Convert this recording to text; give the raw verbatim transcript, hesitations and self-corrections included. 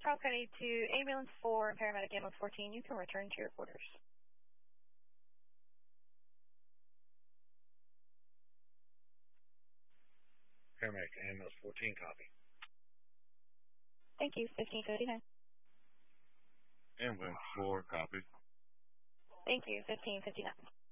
Charles County to ambulance four and paramedic ambulance fourteen. You can return to your quarters. Paramedic ambulance fourteen, copy. Thank you. fifteen fifty-nine. Ambulance four, copy. Thank you. fifteen fifty-nine.